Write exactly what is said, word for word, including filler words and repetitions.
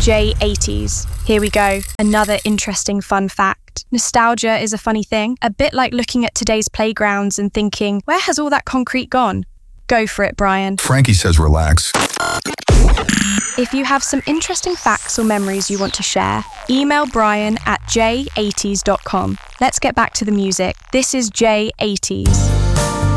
J eighties. Here we go, another interesting fun fact. Nostalgia is a funny thing, a bit like looking at today's playgrounds and thinking, where has all that concrete gone? Go for it, Brian. Frankie says relax. If you have some interesting facts or memories you want to share, email Brian at j eighties dot com. Let's get back to the music. This is J eighties.